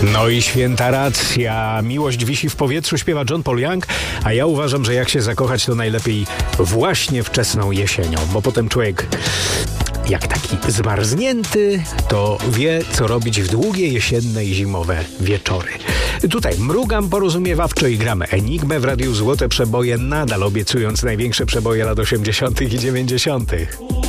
No i święta racja. Miłość wisi w powietrzu, śpiewa John Paul Young, a ja uważam, że jak się zakochać, to najlepiej właśnie wczesną jesienią, bo potem człowiek jak taki zmarznięty, to wie, co robić w długie jesienne i zimowe wieczory. Tutaj mrugam porozumiewawczo i gramy Enigmę w Radiu Złote Przeboje, nadal obiecując największe przeboje lat 80. i 90.